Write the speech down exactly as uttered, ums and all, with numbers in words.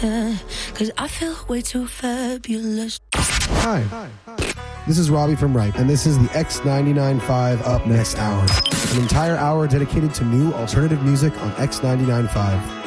yeah. Cause I feel way too fabulous. Hi. Hi. This is Robbie from Ripe, and this is the X ninety-nine point five Up Next Hour. An entire hour dedicated to new alternative music on X ninety-nine point five.